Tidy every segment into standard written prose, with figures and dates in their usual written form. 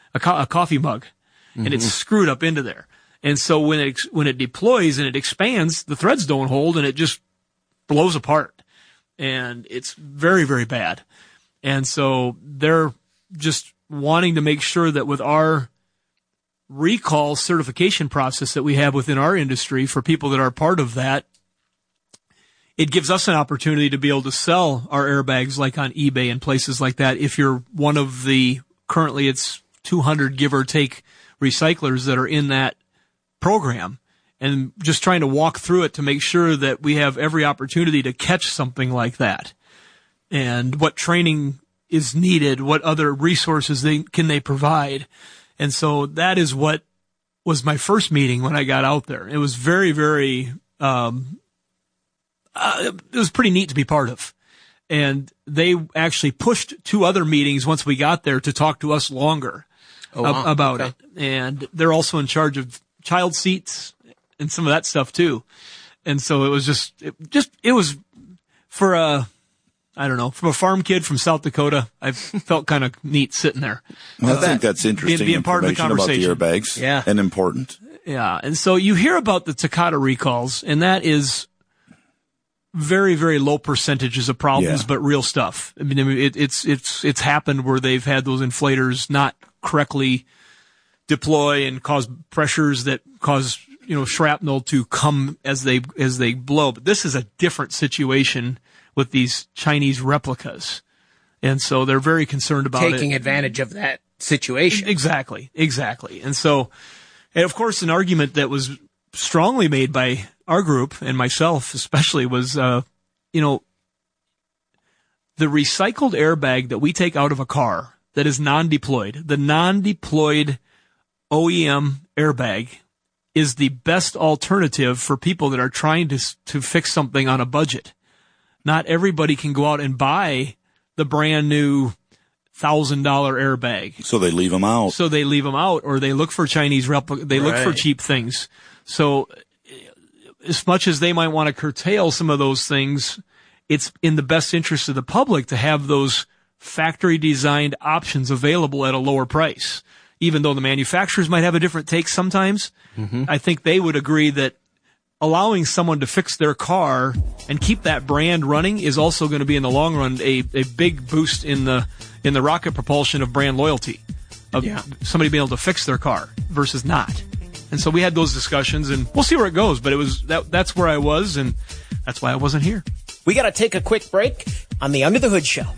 a coffee mug, and it's screwed up into there. And so when it deploys and it expands, the threads don't hold and it just blows apart. And it's very, very bad. And so they're just wanting to make sure that with our recall certification process that we have within our industry for people that are part of that, it gives us an opportunity to be able to sell our airbags like on eBay and places like that. If you're one of the, currently it's 200 give or take recyclers that are in that program, and just trying to walk through it to make sure that we have every opportunity to catch something like that, and what training is needed, what other resources can they provide. And so that is what was my first meeting when I got out there. It was very, very, it was pretty neat to be part of. And they actually pushed 2 other meetings once we got there to talk to us longer about it. And they're also in charge of child seats and some of that stuff too. And so it was it was for from a farm kid from South Dakota, I felt kind of neat sitting there. Well, I think that's interesting being part of the conversation about the airbags, and important. Yeah, and so you hear about the Takata recalls, and that is very, very low percentages of problems, but real stuff. I mean, it's happened where they've had those inflators not correctly deploy and cause pressures that cause, shrapnel to come as they blow. But this is a different situation with these Chinese replicas. And so they're very concerned about taking advantage of that situation. Exactly. And so, and of course, an argument that was strongly made by our group and myself especially was, the recycled airbag that we take out of a car that is non-deployed, the non-deployed OEM airbag is the best alternative for people that are trying to fix something on a budget. Not everybody can go out and buy the brand new $1,000 airbag. So they leave them out. Or they look for Chinese replica. They look for cheap things. So as much as they might want to curtail some of those things, it's in the best interest of the public to have those factory designed options available at a lower price. Even though the manufacturers might have a different take sometimes, I think they would agree that allowing someone to fix their car and keep that brand running is also going to be in the long run a big boost in the rocket propulsion of brand loyalty of somebody being able to fix their car versus not. And so we had those discussions, and we'll see where it goes, but it was that's where I was, and that's why I wasn't here. We got to take a quick break on the Under the Hood Show.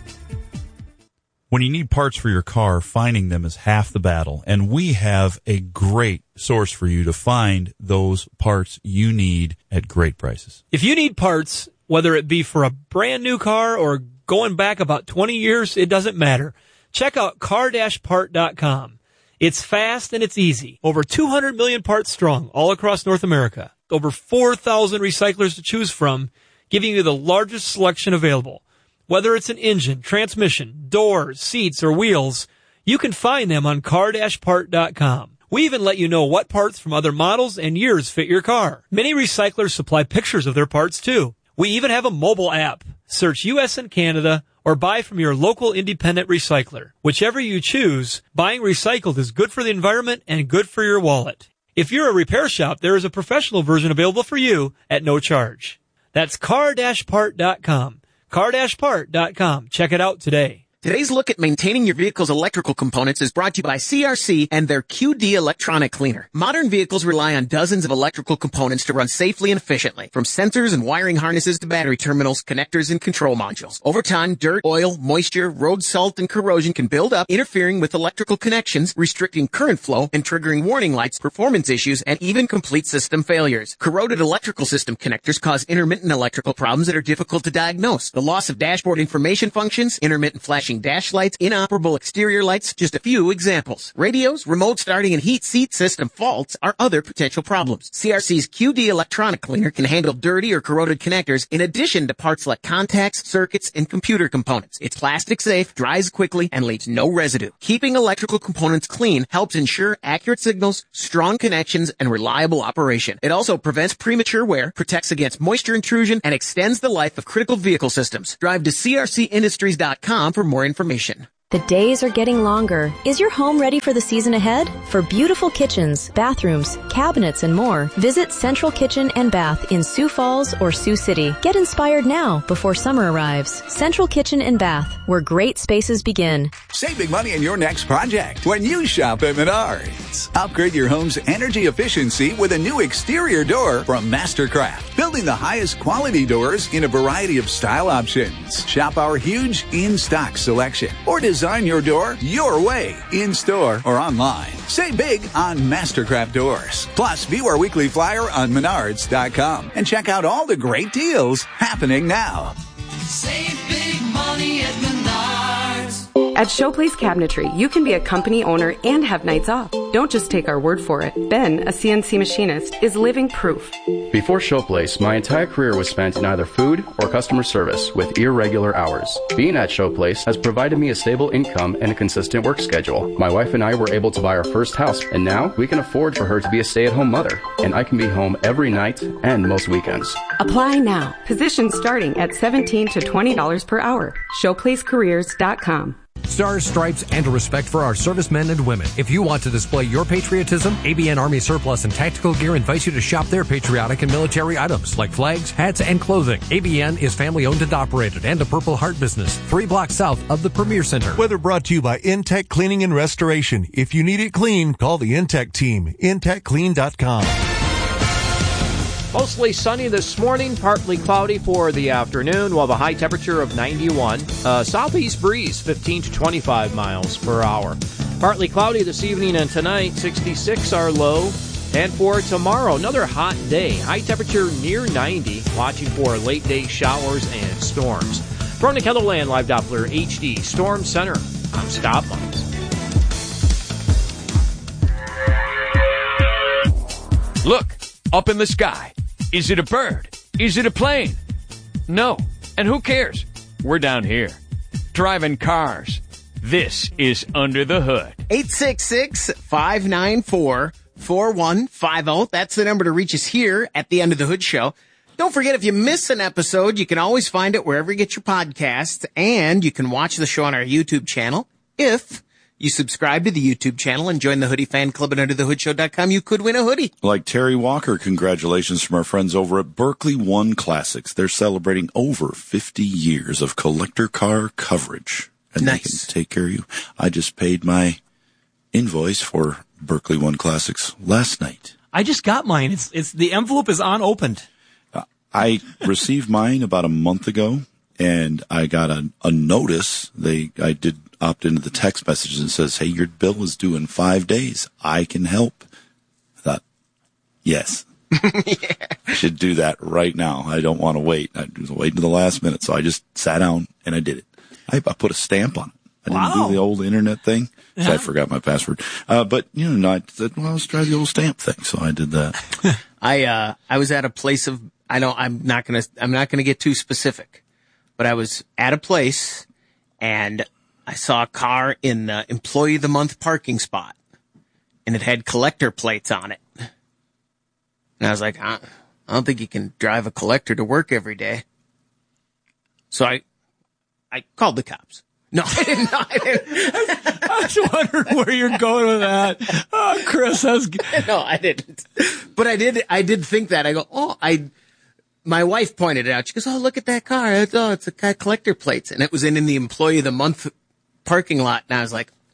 When you need parts for your car, finding them is half the battle, and we have a great source for you to find those parts you need at great prices. If you need parts, whether it be for a brand new car or going back about 20 years, it doesn't matter. Check out car-part.com. It's fast and it's easy. Over 200 million parts strong all across North America. Over 4,000 recyclers to choose from, giving you the largest selection available. Whether it's an engine, transmission, doors, seats, or wheels, you can find them on car-part.com. We even let you know what parts from other models and years fit your car. Many recyclers supply pictures of their parts too. We even have a mobile app. Search U.S. and Canada or buy from your local independent recycler. Whichever you choose, buying recycled is good for the environment and good for your wallet. If you're a repair shop, there is a professional version available for you at no charge. That's car-part.com. car-part.com. Check it out today. Today's look at maintaining your vehicle's electrical components is brought to you by CRC and their QD electronic cleaner. Modern vehicles rely on dozens of electrical components to run safely and efficiently, from sensors and wiring harnesses to battery terminals, connectors, and control modules. Over time, dirt, oil, moisture, road salt, and corrosion can build up, interfering with electrical connections, restricting current flow, and triggering warning lights, performance issues, and even complete system failures. Corroded electrical system connectors cause intermittent electrical problems that are difficult to diagnose. The loss of dashboard information functions, intermittent flashing dash lights, inoperable exterior lights, just a few examples. Radios, remote starting, and heat seat system faults are other potential problems. CRC's QD electronic cleaner can handle dirty or corroded connectors in addition to parts like contacts, circuits, and computer components. It's plastic safe, dries quickly, and leaves no residue. Keeping electrical components clean helps ensure accurate signals, strong connections, and reliable operation. It also prevents premature wear, protects against moisture intrusion, and extends the life of critical vehicle systems. Drive to crcindustries.com for more information. The days are getting longer. Is your home ready for the season ahead? For beautiful kitchens, bathrooms, cabinets, and more, visit Central Kitchen and Bath in Sioux Falls or Sioux City. Get inspired now before summer arrives. Central Kitchen and Bath, where great spaces begin. Save big money on your next project when you shop at Menards. Upgrade your home's energy efficiency with a new exterior door from Mastercraft, building the highest quality doors in a variety of style options. Shop our huge in-stock selection or design your door your way, in-store or online. Save big on Mastercraft doors. Plus, view our weekly flyer on Menards.com and check out all the great deals happening now. Save big money at Menards. At Showplace Cabinetry, you can be a company owner and have nights off. Don't just take our word for it. Ben, a CNC machinist, is living proof. Before Showplace, my entire career was spent in either food or customer service with irregular hours. Being at Showplace has provided me a stable income and a consistent work schedule. My wife and I were able to buy our first house, and now we can afford for her to be a stay-at-home mother, and I can be home every night and most weekends. Apply now. Positions starting at $17 to $20 per hour. ShowplaceCareers.com. Stars, stripes, and a respect for our servicemen and women. If you want to display your patriotism, ABN Army Surplus and Tactical Gear invites you to shop their patriotic and military items like flags, hats, and clothing. ABN is family owned and operated and a Purple Heart business, 3 blocks south of the Premier Center. Weather brought to you by Intech Cleaning and Restoration. If you need it clean, call the Intech team. IntechClean.com. Mostly sunny this morning, partly cloudy for the afternoon. We'll have a high temperature of 91. Southeast breeze, 15 to 25 miles per hour. Partly cloudy this evening and tonight, 66 our low. And for tomorrow, another hot day. High temperature near 90, watching for late day showers and storms. From the KELOLAND Live Doppler HD Storm Center, I'm Scott Muntz. Look, up in the sky. Is it a bird? Is it a plane? No. And who cares? We're down here, driving cars. This is Under the Hood. 866-594-4150. That's the number to reach us here at the Under the Hood Show. Don't forget, if you miss an episode, you can always find it wherever you get your podcasts, and you can watch the show on our YouTube channel. If you subscribe to the YouTube channel and join the Hoodie Fan Club at UnderTheHoodShow.com, you could win a hoodie. Like Terry Walker, congratulations from our friends over at Berkley One Classics. They're celebrating over 50 years of collector car coverage. And nice. They can take care of you. I just paid my invoice for Berkley One Classics last night. I just got mine. It's the envelope is unopened. I received mine about a month ago, and I got a notice. I did opt into the text messages and says, hey, your bill is due in 5 days. I can help. I thought, yes. Yeah. I should do that right now. I don't want to wait. I was waiting to the last minute, so I just sat down and I did it. I put a stamp on it. I didn't do the old internet thing, so I forgot my password. But I said, well, let's try the old stamp thing. So I did that. I was at a place of, I'm not gonna get too specific, but I was at a place and I saw a car in the Employee of the Month parking spot, and it had collector plates on it. And I was like, I don't think you can drive a collector to work every day. So I called the cops. No, I didn't. I was wondering where you're going with that. Oh, Chris, that's good. No, I didn't. But I did think that. I go, my wife pointed it out. She goes, oh, look at that car. It's got collector plates. And it was in the Employee of the Month parking lot. And I was like,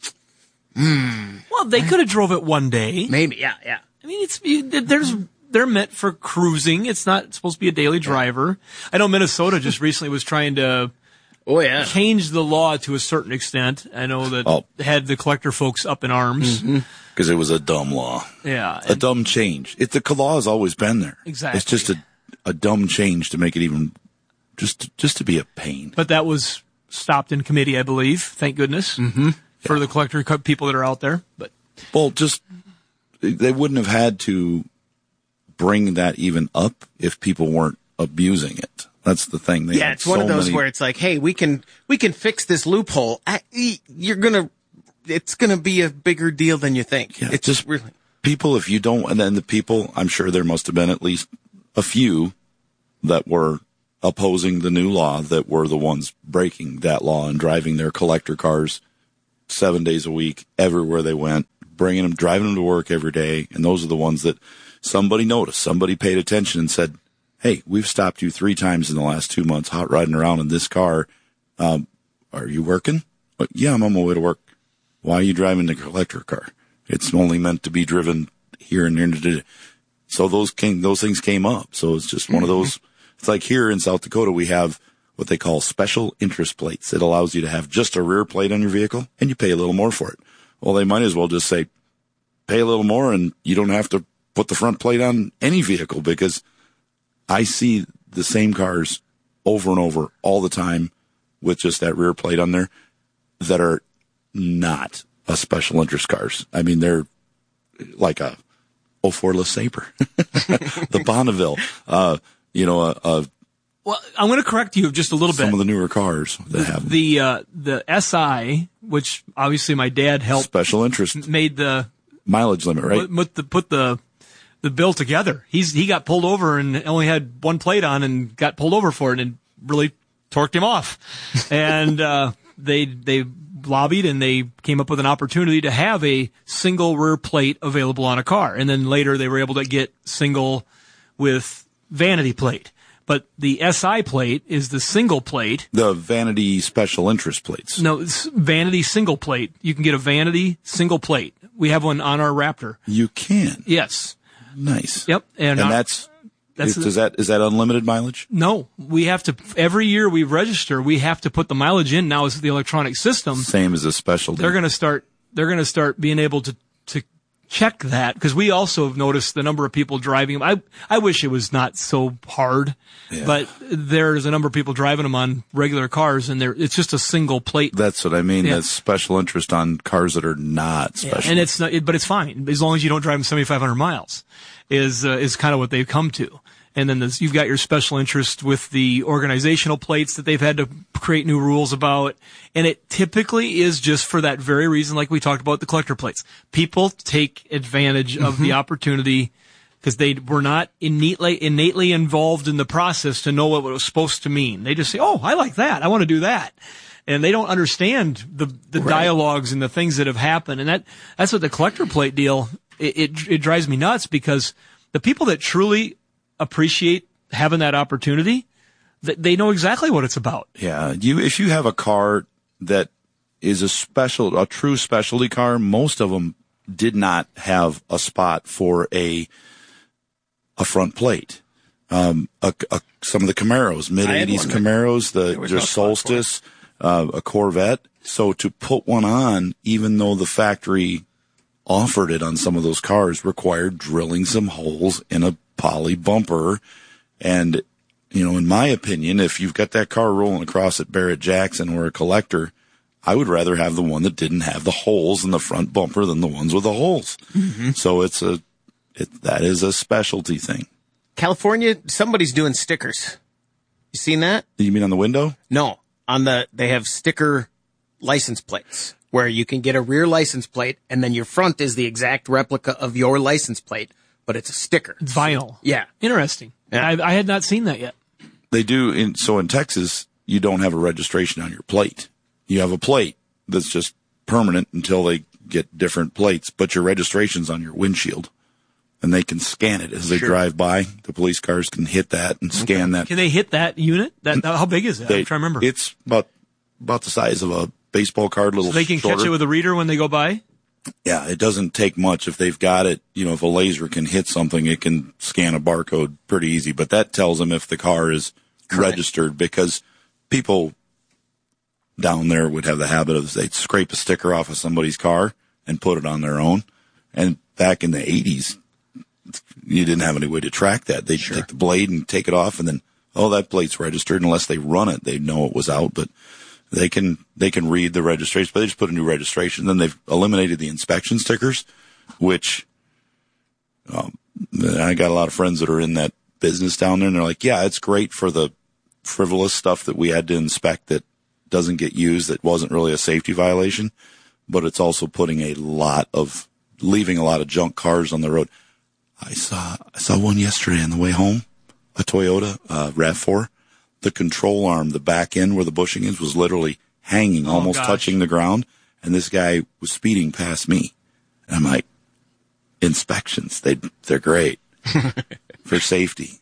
Well, they could have drove it one day. Maybe, yeah. I mean, they're meant for cruising. It's not supposed to be a daily driver. I know Minnesota just recently was trying to change the law to a certain extent. I know that had the collector folks up in arms. Because it was a dumb law. Yeah. A dumb change. The law has always been there. Exactly. It's just a dumb change to make it even, just to be a pain. But that was stopped in committee, I believe. Thank goodness. For the collector people that are out there. But they wouldn't have had to bring that even up if people weren't abusing it. That's the thing. It's one of those where it's like, hey, we can fix this loophole. It's gonna be a bigger deal than you think. Yeah, it's just really people. If you don't, and then the people, I'm sure there must have been at least a few that were opposing the new law that were the ones breaking that law and driving their collector cars 7 days a week, everywhere they went, bringing them, driving them to work every day. And those are the ones that somebody noticed, somebody paid attention and said, hey, we've stopped you 3 times in the last 2 months, hot riding around in this car. Are you working? Yeah, I'm on my way to work. Why are you driving the collector car? It's only meant to be driven here and there. So those things came up. So it's just one of those. It's like here in South Dakota, we have what they call special interest plates. It allows you to have just a rear plate on your vehicle, and you pay a little more for it. Well, they might as well just say, pay a little more, and you don't have to put the front plate on any vehicle, because I see the same cars over and over all the time with just that rear plate on there that are not a special interest cars. I mean, they're like a 04 LeSabre, the Bonneville, well, I'm going to correct you just a little bit. Some of the newer cars that have the SI, which obviously my dad helped special interest, made the mileage limit, right? Put the bill together. He got pulled over and only had one plate on and got pulled over for it and really torqued him off. And they lobbied and they came up with an opportunity to have a single rear plate available on a car. And then later they were able to get single with vanity plate. But the SI plate is the single plate. The vanity special interest plates. No, it's vanity single plate. You can get a vanity single plate. We have one on our Raptor. You can? Yes. Nice. Yep. And is that unlimited mileage? No, we have to, every year we register, we have to put the mileage in now as the electronic system. Same as a specialty. They're going to start being able to check that, because we also have noticed the number of people driving them. I wish it was not so hard, but there's a number of people driving them on regular cars, and it's just a single plate. That's what I mean. Yeah. That's special interest on cars that are not special. Yeah, and it's not, but it's fine as long as you don't drive them 7,500 miles. Is kind of what they've come to. And then you've got your special interest with the organizational plates that they've had to create new rules about. And it typically is just for that very reason, like we talked about the collector plates. People take advantage of the opportunity because they were not innately involved in the process to know what it was supposed to mean. They just say, oh, I like that. I want to do that. And they don't understand the dialogues and the things that have happened. And that's what the collector plate deal, it drives me nuts, because the people that truly appreciate having that opportunity, they know exactly what it's about. Yeah. If you have a car that is a true specialty car, most of them did not have a spot for a front plate. Some of the Camaros, mid-'80s Camaros, the Solstice, a Corvette. So to put one on, even though the factory offered it on some of those cars, required drilling some holes in a poly bumper. And, in my opinion, if you've got that car rolling across at Barrett Jackson or a collector, I would rather have the one that didn't have the holes in the front bumper than the ones with the holes. Mm-hmm. So that is a specialty thing. California, somebody's doing stickers. You seen that? You mean on the window? No, they have sticker license plates, where you can get a rear license plate, and then your front is the exact replica of your license plate, but it's a sticker. It's vinyl. Yeah. Interesting. Yeah. I had not seen that yet. They do. In Texas, you don't have a registration on your plate. You have a plate that's just permanent until they get different plates, but your registration's on your windshield. And they can scan it as they drive by. The police cars can hit that and scan that. Can they hit that unit? How big is it? I'm trying to remember. It's about the size of a baseball card, so they can catch it with a reader when they go by? Yeah, it doesn't take much. If they've got it, if a laser can hit something, it can scan a barcode pretty easy. But that tells them if the car is registered, because people down there would have the habit of, they'd scrape a sticker off of somebody's car and put it on their own. And back in the 80s, you didn't have any way to track that. They'd take the blade and take it off, and then, that plate's registered. Unless they run it, they'd know it was out. But they can read the registration, but they just put a new registration. Then they've eliminated the inspection stickers, which I got a lot of friends that are in that business down there, and they're like, yeah, it's great for the frivolous stuff that we had to inspect that doesn't get used, that wasn't really a safety violation, but it's also leaving a lot of junk cars on the road. I saw one yesterday on the way home, a Toyota RAV4. The control arm, the back end where the bushing is, was literally hanging, almost touching the ground. and this guy was speeding past me. And I'm like, inspections, they're great for safety.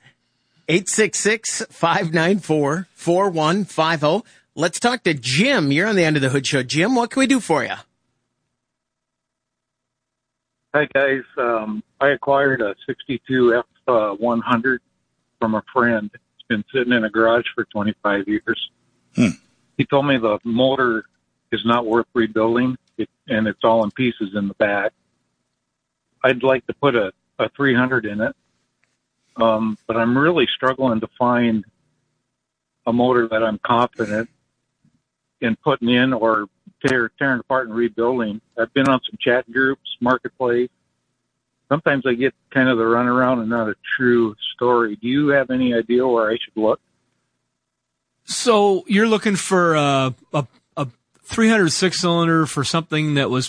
866-594-4150. Let's talk to Jim. You're on the End of the Hood Show. Jim, what can we do for you? Hi, guys. I acquired a 62 F100 from a friend. It's been sitting in a garage for 25 years. He told me the motor is not worth rebuilding, and it's all in pieces in the back. I'd like to put a 300 in it, but I'm really struggling to find a motor that I'm confident in putting in or tearing apart and rebuilding. I've been on some chat groups, Marketplace. Sometimes I get kind of the runaround and not a true story. Do you have any idea where I should look? So you're looking for a 306 cylinder for something that was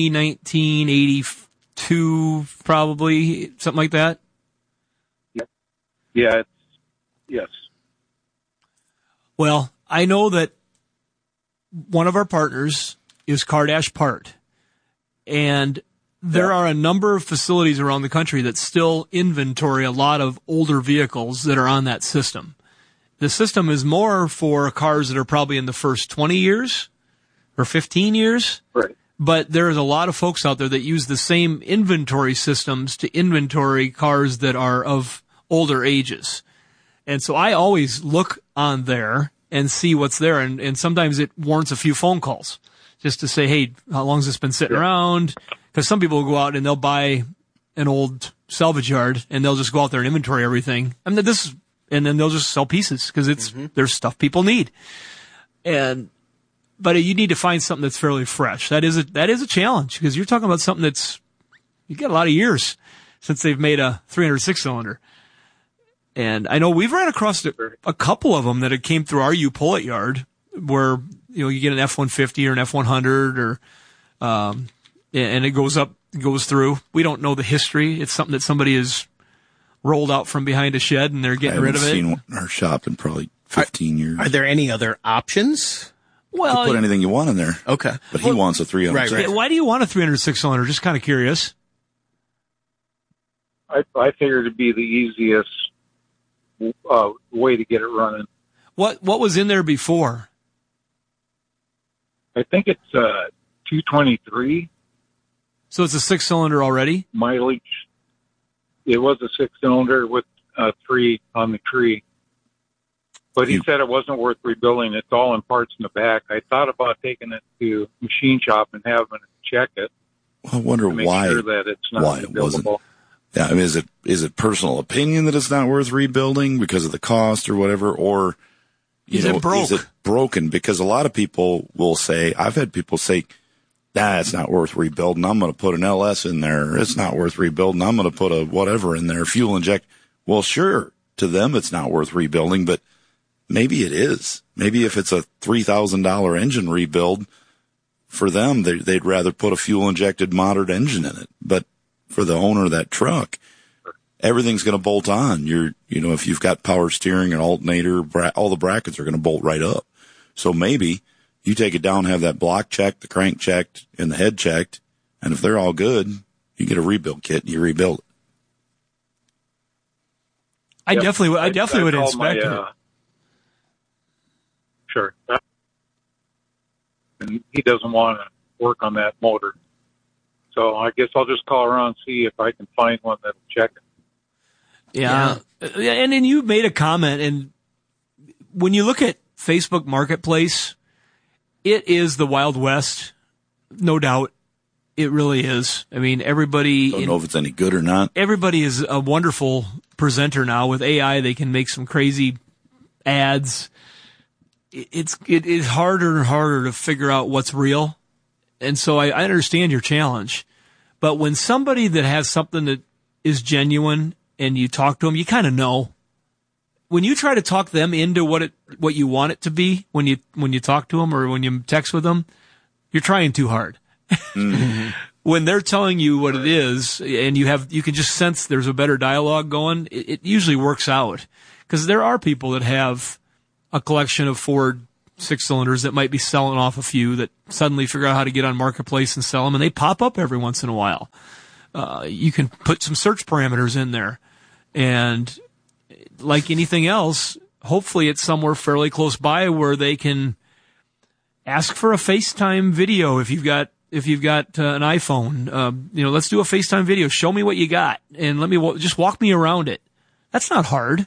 pre-1982, probably, something like that? Yeah, yes. Well, I know that one of our partners is Cardash Part, and there are a number of facilities around the country that still inventory a lot of older vehicles that are on that system. The system is more for cars that are probably in the first 20 years or 15 years. Right. But there's a lot of folks out there that use the same inventory systems to inventory cars that are of older ages. And so I always look on there and see what's there. And sometimes it warrants a few phone calls just to say, hey, how long has this been sitting around? Because some people will go out and they'll buy an old salvage yard and they'll just go out there and inventory everything. And then they'll just sell pieces because there's stuff people need. But you need to find something that's fairly fresh. That is a challenge because you're talking about something you got a lot of years since they've made a 306 cylinder. And I know we've ran across a couple of them that came through our Pull-It yard where, you get an F-150 or an F-100 or, and it goes through. We don't know the history. It's something that somebody has rolled out from behind a shed and they're getting rid of it. I haven't seen one in our shop in probably 15 years. Are there any other options? Well, you put anything you want in there. Okay. But he wants a 306. Right. Why do you want a 306 cylinder? Just kind of curious. I figured it'd be the easiest way to get it running. What was in there before? I think it's 223. So it's a 6-cylinder already? Mileage. It was a 6-cylinder with 3 on the tree. But he said it wasn't worth rebuilding. It's all in parts in the back. I thought about taking it to machine shop and having it check it. I wonder to make why. Sure that it's not why it wasn't. Yeah, I mean, is it personal opinion that it's not worth rebuilding because of the cost or whatever, or is it broke? Is it broken? Because a lot of people will say, I've had people say, it's not worth rebuilding. I'm going to put an LS in there. It's not worth rebuilding. I'm going to put a whatever in there, fuel inject. Well, sure, to them it's not worth rebuilding, but maybe it is. Maybe if it's a $3,000 engine rebuild, for them, they'd rather put a fuel-injected modern engine in it. But for the owner of that truck, everything's going to bolt on. If you've got power steering and alternator, all the brackets are going to bolt right up. So maybe you take it down, have that block checked, the crank checked, and the head checked, and if they're all good, you get a rebuild kit and you rebuild it. I definitely would inspect it. Sure. And he doesn't want to work on that motor. So I guess I'll just call around and see if I can find one that'll check it. Yeah. And then you made a comment, and when you look at Facebook Marketplace, it is the Wild West, no doubt. It really is. I mean, everybody... Don't know if it's any good or not. Everybody is a wonderful presenter now. With AI, they can make some crazy ads. It is harder and harder to figure out what's real. And so I understand your challenge. But when somebody that has something that is genuine and you talk to them, you kind of know. When you try to talk them into what you want it to be, when you talk to them or when you text with them, you're trying too hard. Mm-hmm. When they're telling you what it is and you can just sense there's a better dialogue going, it usually works out. Because there are people that have a collection of Ford 6-cylinders that might be selling off a few that suddenly figure out how to get on Marketplace and sell them, and they pop up every once in a while. You can put some search parameters in there, and like anything else, hopefully it's somewhere fairly close by where they can ask for a FaceTime video if you've got an iPhone. Let's do a FaceTime video. Show me what you got, and let me just walk me around it. That's not hard.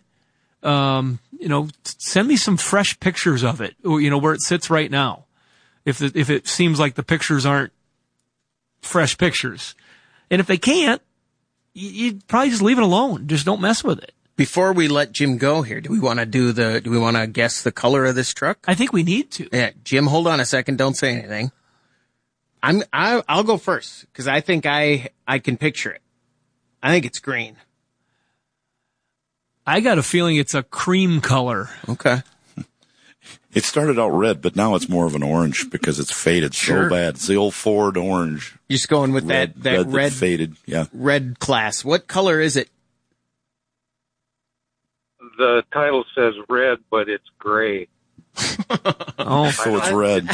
Send me some fresh pictures of it, where it sits right now. If it seems like the pictures aren't fresh pictures. And if they can't, you probably just leave it alone. Just don't mess with it. Before we let Jim go here, do we want to guess the color of this truck? I think we need to. Yeah, Jim, hold on a second. Don't say anything. I'll go first because I think I can picture it. I think it's green. I got a feeling it's a cream color. Okay. It started out red, but now it's more of an orange because it's faded so bad. It's the old Ford orange. You're just going with that red faded, yeah. Red class. What color is it? The title says red, but it's gray. Oh, so it's red.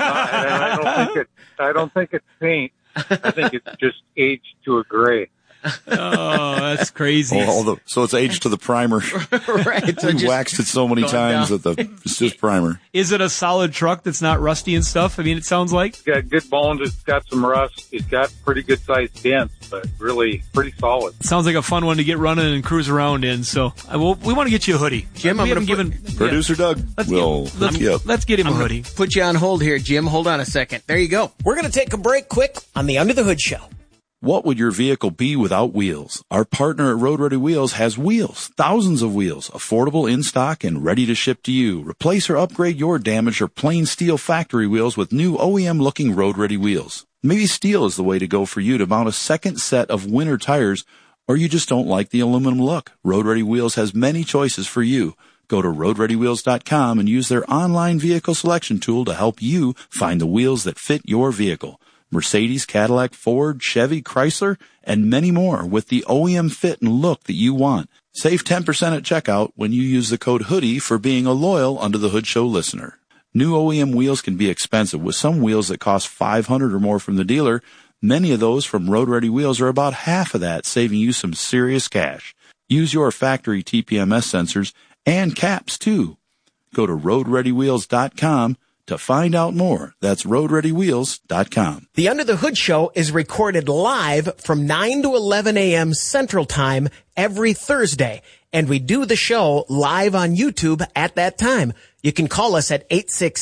I don't think it's paint. I think it's just aged to a gray. Oh, that's crazy. So it's aged to the primer. Right. So we waxed it so many times that it's just primer. Is it a solid truck that's not rusty and stuff? I mean, it sounds like. It's got good bones. It's got some rust. It's got pretty good sized dents, but really pretty solid. It sounds like a fun one to get running and cruise around in. So we want to get you a hoodie. Jim, Producer Doug will hook you up. Let's get him a hoodie. Put you on hold here, Jim. Hold on a second. There you go. We're going to take a break quick on the Under the Hood Show. What would your vehicle be without wheels? Our partner at Road Ready Wheels has wheels, thousands of wheels, affordable in stock and ready to ship to you. Replace or upgrade your damaged or plain steel factory wheels with new OEM-looking Road Ready wheels. Maybe steel is the way to go for you to mount a second set of winter tires, or you just don't like the aluminum look. Road Ready Wheels has many choices for you. Go to roadreadywheels.com and use their online vehicle selection tool to help you find the wheels that fit your vehicle. Mercedes, Cadillac, Ford, Chevy, Chrysler, and many more with the OEM fit and look that you want. Save 10% at checkout when you use the code HOODIE for being a loyal Under the Hood Show listener. New OEM wheels can be expensive, with some wheels that cost $500 or more from the dealer. Many of those from Road Ready Wheels are about half of that, saving you some serious cash. Use your factory TPMS sensors and caps too. Go to roadreadywheels.com to find out more. That's roadreadywheels.com. The Under the Hood Show is recorded live from 9 to 11 a.m. Central Time every Thursday, and we do the show live on YouTube at that time. You can call us at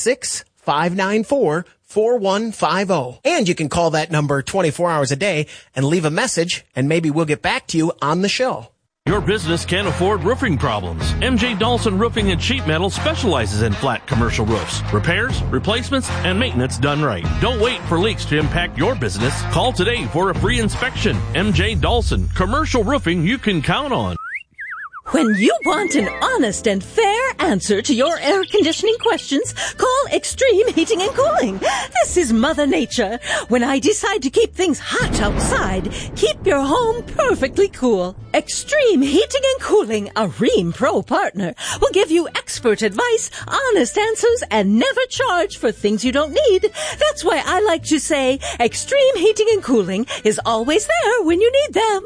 866-594-4150. And you can call that number 24 hours a day and leave a message, and maybe we'll get back to you on the show. Your business can't afford roofing problems. MJ Dawson Roofing and Sheet Metal specializes in flat commercial roofs. Repairs, replacements, and maintenance done right. Don't wait for leaks to impact your business. Call today for a free inspection. MJ Dawson, commercial roofing you can count on. When you want an honest and fair answer to your air conditioning questions, call Extreme Heating and Cooling. This is Mother Nature. When I decide to keep things hot outside, keep your home perfectly cool. Extreme Heating and Cooling, a Rheem Pro partner, will give you expert advice, honest answers, and never charge for things you don't need. That's why I like to say Extreme Heating and Cooling is always there when you need them.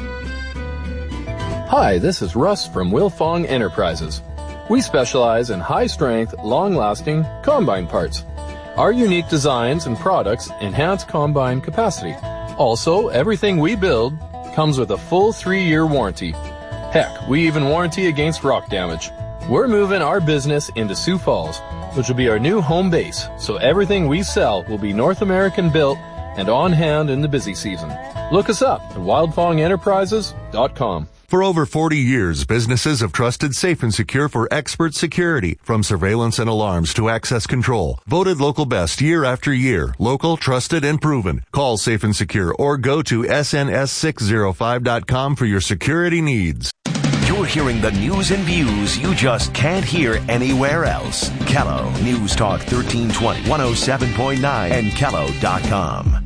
Hi, this is Russ from Wilfong Enterprises. We specialize in high-strength, long-lasting combine parts. Our unique designs and products enhance combine capacity. Also, everything we build comes with a full 3-year warranty. Heck, we even warranty against rock damage. We're moving our business into Sioux Falls, which will be our new home base, so everything we sell will be North American built and on hand in the busy season. Look us up at wildfongenterprises.com. For over 40 years, businesses have trusted Safe and Secure for expert security, from surveillance and alarms to access control. Voted local best year after year. Local, trusted, and proven. Call Safe and Secure or go to sns605.com for your security needs. You're hearing the news and views you just can't hear anywhere else. Kello News Talk 1320, 107.9, and Kello.com.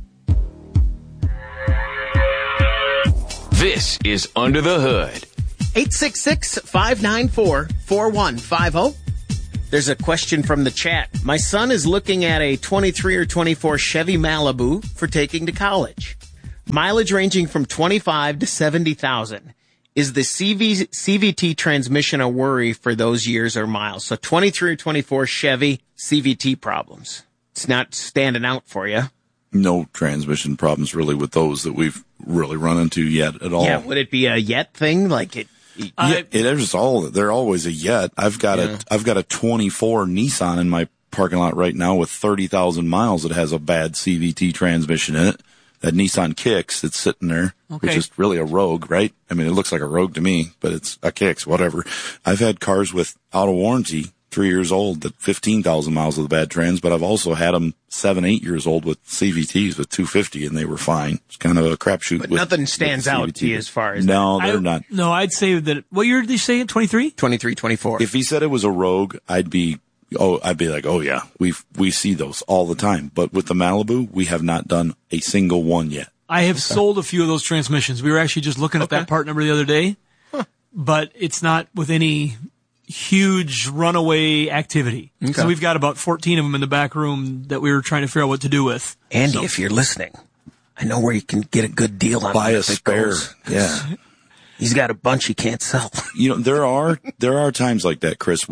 This is Under the Hood. 866-594-4150. There's a question from the chat. My son is looking at a 23 or 24 Chevy Malibu for taking to college. Mileage ranging from 25 to 70,000. Is the CVT transmission a worry for those years or miles? So 23 or 24 Chevy CVT problems. It's not standing out for you. No transmission problems really with those that we've really run into yet at all. Yeah, would it be a yet thing? Like it? They're always a yet. I've got a 24 Nissan in my parking lot right now with 30,000 miles that has a bad CVT transmission in it. That Nissan Kicks that's sitting there, which is really a Rogue, right? I mean, it looks like a Rogue to me, but it's a Kicks, whatever. I've had cars with out of warranty, 3 years old, that 15,000 miles with a bad trans, but I've also had them 7, 8 years old with CVTs with 250 and they were fine. It's kind of a crapshoot. But nothing stands out to you as far as No, they're not. No, I'd say that, what year did they say it? 23? 23, 24. If he said it was a Rogue, I'd be like, oh yeah, we see those all the time. But with the Malibu, we have not done a single one yet. I have sold a few of those transmissions. We were actually just looking at that part number the other day, but it's not with any huge runaway activity. Okay. So we've got about 14 of them in the back room that we were trying to figure out what to do with. Andy, if you're listening, I know where you can get a good deal on. Buy a spare. Yeah. He's got a bunch he can't sell. You know, there are times like that, Chris.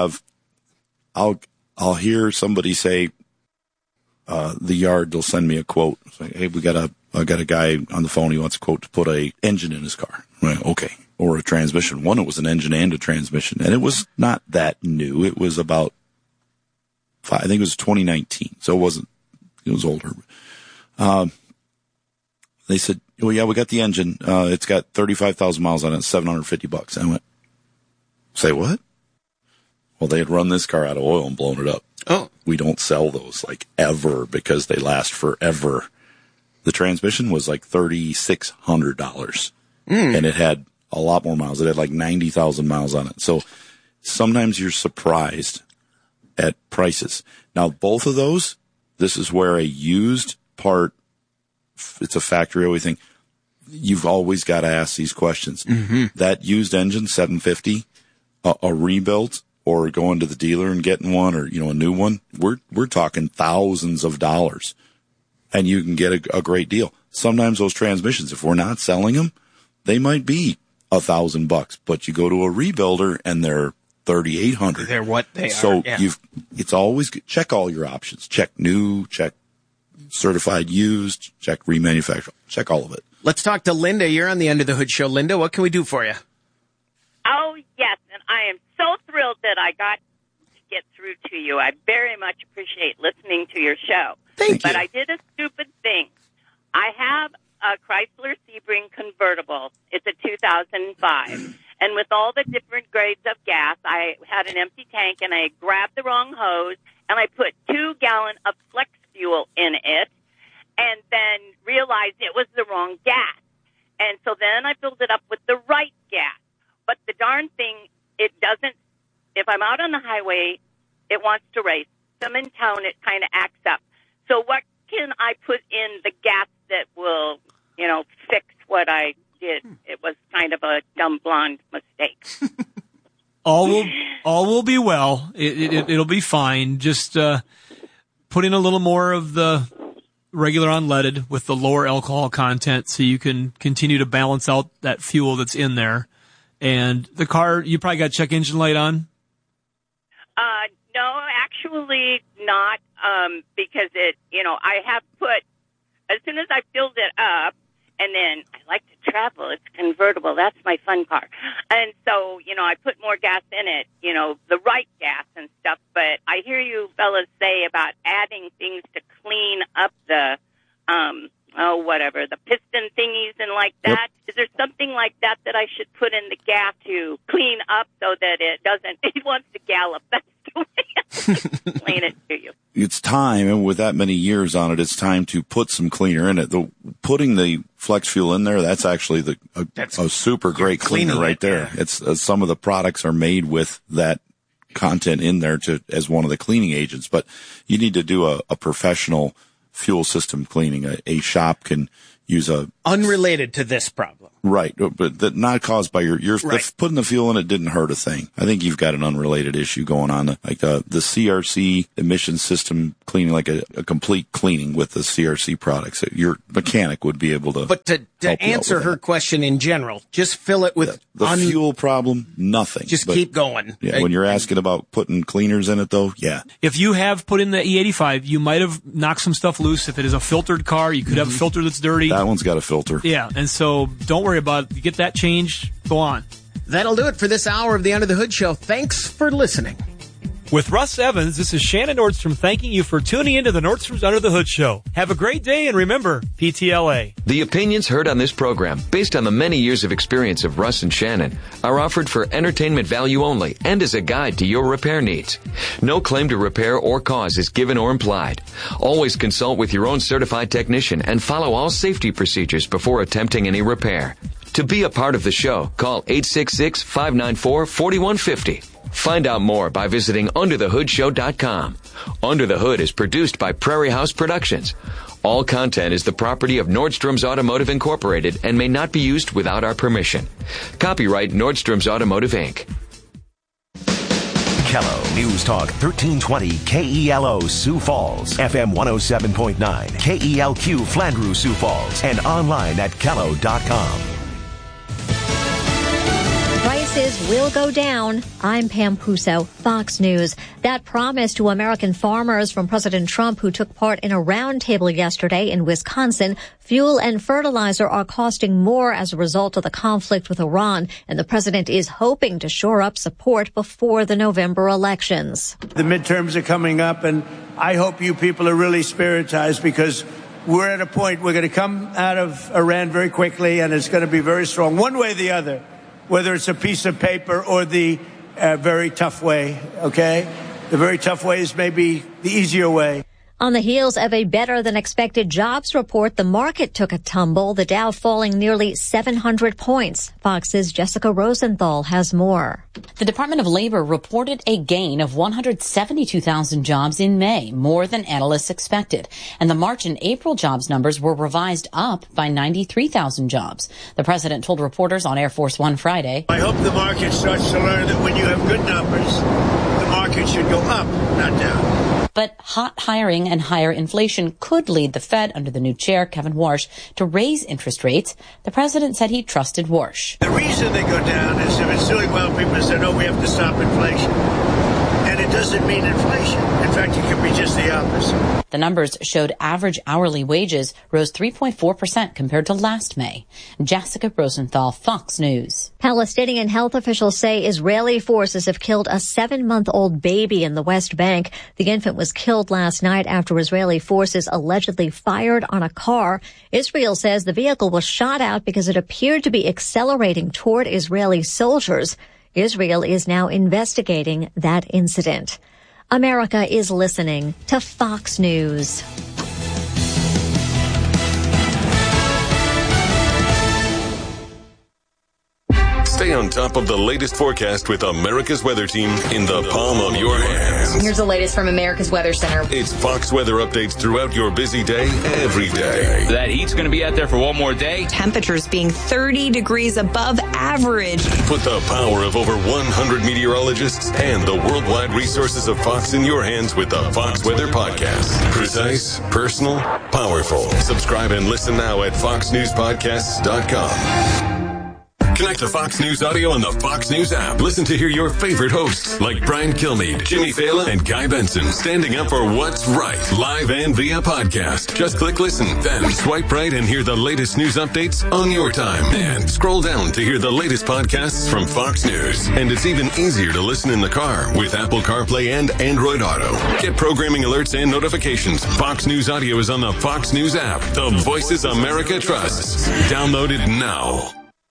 I'll hear somebody say, the yard, they'll send me a quote. Say, hey, I got a guy on the phone. He wants a quote to put a engine in his car. Right, okay. Or a transmission. One, it was an engine and a transmission. And it was not that new. It was about, I think it was 2019. So it was older. They said, well, yeah, we got the engine. It's got 35,000 miles on it, $750. I went, say what? Well, they had run this car out of oil and blown it up. Oh. We don't sell those like ever because they last forever. The transmission was like $3,600 and it had a lot more miles. It had like 90,000 miles on it. So sometimes you're surprised at prices. Now, both of those, this is where a used part, it's a factory, everything. You've always got to ask these questions. Mm-hmm. That used engine, $750, a rebuild, or going to the dealer and getting one, or, a new one, we're talking thousands of dollars, and you can get a great deal. Sometimes those transmissions, if we're not selling them, they might be $1,000, but you go to a rebuilder and they're $3,800. They're what they are. So it's always good. Check all your options. Check new, check certified used, check remanufactured, check all of it. Let's talk to Linda. You're on the Under the Hood show. Linda, what can we do for you? Oh, yes, and I am so thrilled that I got to get through to you. I very much appreciate listening to your show. Thank you. But I did a stupid thing. I have a Chrysler Sebring convertible. It's a 2005. And with all the different grades of gas, I had an empty tank, and I grabbed the wrong hose, and I put 2 gallons of flex fuel in it, and then realized it was the wrong gas. And so then I filled it up with the right gas. But the darn thing, it doesn't, if I'm out on the highway, it wants to race. If I'm in town, it kind of acts up. So what can I put in the gas that will, fix what I did? It was kind of a dumb blonde mistake. All will be well. It'll be fine. Just put in a little more of the regular unleaded with the lower alcohol content so you can continue to balance out that fuel that's in there. And the car, you probably got check engine light on? No, actually not, because I have put, as soon as I filled it up, and then I like to travel, it's convertible, that's my fun car. And so, I put more gas in it, the right gas and stuff, but I hear you fellas say about adding things to clean up the, the piston thingies and like that. Yep. Is there something like that I should put in the gas to clean up so that it wants to gallop? That's the way I explain it to you. It's time, and with that many years on it, it's time to put some cleaner in it. Putting the flex fuel in there, that's actually a super great cleaner right there. It's some of the products are made with that content in there as one of the cleaning agents, but you need to do a professional fuel system cleaning. A shop can use unrelated to this problem. Right, but that not caused by your Right. putting the fuel in it didn't hurt a thing. I think you've got an unrelated issue going on, like the CRC emission system cleaning, like a complete cleaning with the CRC products. Your mechanic would be able to. But to answer her question in general, just fill it with the fuel problem, nothing. Just keep going. Yeah, when you're asking about putting cleaners in it, though, yeah. If you have put in the E85, you might have knocked some stuff loose. If it is a filtered car, you could have a filter that's dirty. That one's got a filter. Yeah, and so don't worry about it. You get that changed, go on. That'll do it for this hour of the Under the Hood Show. Thanks for listening. With Russ Evans, this is Shannon Nordstrom thanking you for tuning into the Nordstrom's Under the Hood Show. Have a great day, and remember, PTLA. The opinions heard on this program, based on the many years of experience of Russ and Shannon, are offered for entertainment value only and as a guide to your repair needs. No claim to repair or cause is given or implied. Always consult with your own certified technician and follow all safety procedures before attempting any repair. To be a part of the show, call 866-594-4150. Find out more by visiting UnderTheHoodShow.com. Under the Hood is produced by Prairie House Productions. All content is the property of Nordstrom's Automotive Incorporated and may not be used without our permission. Copyright Nordstrom's Automotive, Inc. Kello News Talk 1320 KELO Sioux Falls, FM 107.9 KELQ Flandreau Sioux Falls, and online at Kello.com. Prices will go down. I'm Pam Puso, Fox News. That promise to American farmers from President Trump, who took part in a roundtable yesterday in Wisconsin. Fuel and fertilizer are costing more as a result of the conflict with Iran, and the president is hoping to shore up support before the November elections. The midterms are coming up, and I hope you people are really spiritized, because we're at a point we're going to come out of Iran very quickly, and it's going to be very strong, one way or the other. Whether it's a piece of paper or the very tough way, okay? The very tough way is maybe the easier way. On the heels of a better-than-expected jobs report, the market took a tumble, the Dow falling nearly 700 points. Fox's Jessica Rosenthal has more. The Department of Labor reported a gain of 172,000 jobs in May, more than analysts expected. And the March and April jobs numbers were revised up by 93,000 jobs. The president told reporters on Air Force One Friday, I hope the market starts to learn that when you have good numbers, the market should go up, not down. But hot hiring and higher inflation could lead the Fed, under the new chair, Kevin Warsh, to raise interest rates. The president said he trusted Warsh. The reason they go down is if it's doing well, people say, no, we have to stop inflation. And it doesn't mean inflation. In fact, it could be just the opposite. The numbers showed average hourly wages rose 3.4% compared to last May. Jessica Rosenthal, Fox News. Palestinian health officials say Israeli forces have killed a 7-month-old baby in the West Bank. The infant was killed last night after Israeli forces allegedly fired on a car. Israel says the vehicle was shot out because it appeared to be accelerating toward Israeli soldiers. Israel is now investigating that incident. America is listening to Fox News. Stay on top of the latest forecast with America's Weather Team in the palm of your hands. Here's the latest from America's Weather Center. It's Fox weather updates throughout your busy day, every day. That heat's going to be out there for one more day. Temperatures being 30 degrees above average. Put the power of over 100 meteorologists and the worldwide resources of Fox in your hands with the Fox Weather Podcast. Precise, personal, powerful. Subscribe and listen now at foxnewspodcasts.com. Connect to Fox News Audio on the Fox News app. Listen to hear your favorite hosts like Brian Kilmeade, Jimmy Fallon, and Guy Benson standing up for what's right, live and via podcast. Just click listen, then swipe right and hear the latest news updates on your time. And scroll down to hear the latest podcasts from Fox News. And it's even easier to listen in the car with Apple CarPlay and Android Auto. Get programming alerts and notifications. Fox News Audio is on the Fox News app. The voices America trusts. Download it now.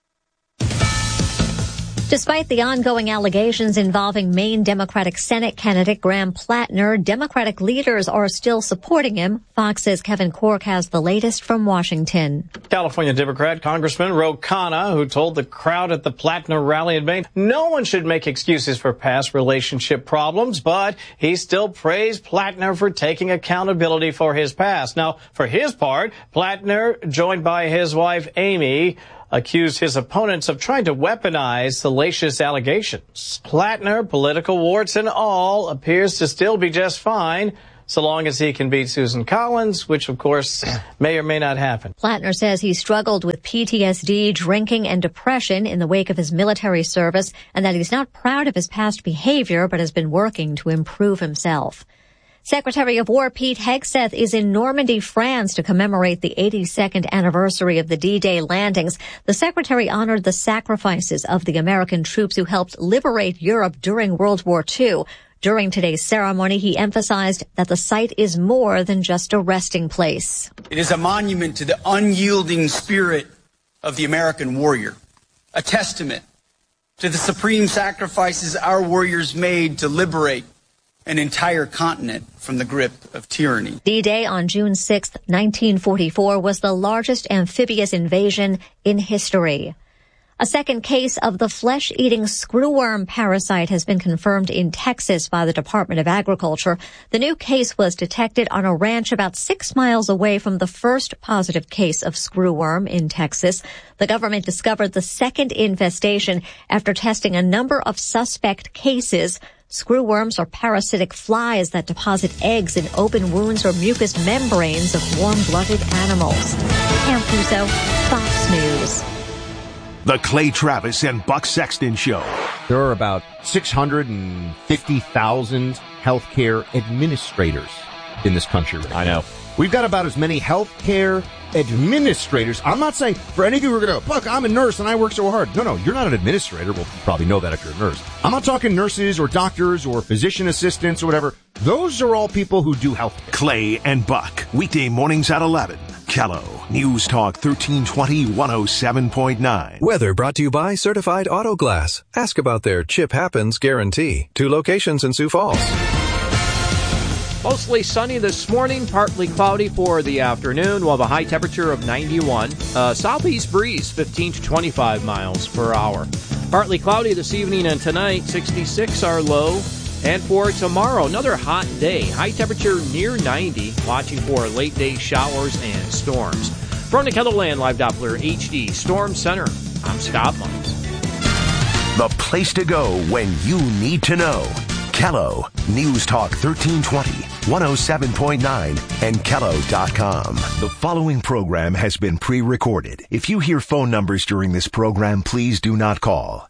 Despite the ongoing allegations involving Maine Democratic Senate candidate Graham Plattner, Democratic leaders are still supporting him. Fox's Kevin Corke has the latest from Washington. California Democrat Congressman Ro Khanna, who told the crowd at the Plattner rally in Maine, no one should make excuses for past relationship problems, but he still praised Plattner for taking accountability for his past. Now, for his part, Plattner, joined by his wife Amy, accused his opponents of trying to weaponize salacious allegations. Plattner, political warts and all, appears to still be just fine, so long as he can beat Susan Collins, which, of course, may or may not happen. Plattner says he struggled with PTSD, drinking, and depression in the wake of his military service, and that he's not proud of his past behavior, but has been working to improve himself. Secretary of War Pete Hegseth is in Normandy, France to commemorate the 82nd anniversary of the D-Day landings. The secretary honored the sacrifices of the American troops who helped liberate Europe during World War II. During today's ceremony, he emphasized that the site is more than just a resting place. It is a monument to the unyielding spirit of the American warrior, a testament to the supreme sacrifices our warriors made to liberate an entire continent from the grip of tyranny. D-Day on June 6, 1944 was the largest amphibious invasion in history. A second case of the flesh-eating screwworm parasite has been confirmed in Texas by the Department of Agriculture. The new case was detected on a ranch about 6 miles away from the first positive case of screwworm in Texas. The government discovered the second infestation after testing a number of suspect cases. Screwworms are parasitic flies that deposit eggs in open wounds or mucous membranes of warm-blooded animals. Pam Puso, Fox News. The Clay Travis and Buck Sexton Show. There are about 650,000 healthcare administrators in this country right now. I know. We've got about as many healthcare administrators. I'm not saying for any of you who are going to, Buck, I'm a nurse and I work so hard. No, you're not an administrator. Well, you probably know that if you're a nurse. I'm not talking nurses or doctors or physician assistants or whatever. Those are all people who do healthcare. Clay and Buck, weekday mornings at 11. Kello, News Talk 1320 107.9. Weather brought to you by Certified Auto Glass. Ask about their Chip Happens guarantee. 2 locations in Sioux Falls. Mostly sunny this morning, partly cloudy for the afternoon. We'll have a high temperature of 91. Southeast breeze, 15 to 25 miles per hour. Partly cloudy this evening and tonight, 66 our low. And for tomorrow, another hot day. High temperature near 90. Watching for late day showers and storms. From the KELOLAND Live Doppler HD Storm Center, I'm Scott Muntz. The place to go when you need to know. Kello, News Talk 1320, 107.9, and Kello.com. The following program has been pre-recorded. If you hear phone numbers during this program, please do not call.